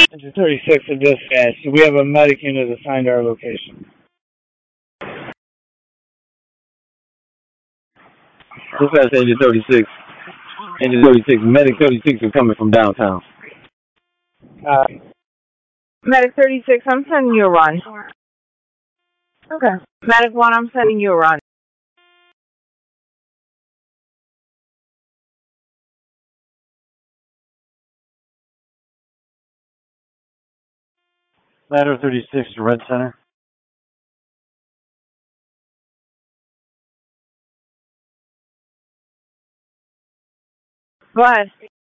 Engine 36 of dispatch. We have a medic unit assigned to our location. Dispatch Engine 36. Engine 36. Medic 36 is coming from downtown. Medic 36, I'm sending you a run. Okay. Medic 1, I'm sending you a run. Ladder 36 to Red Center. Go ahead.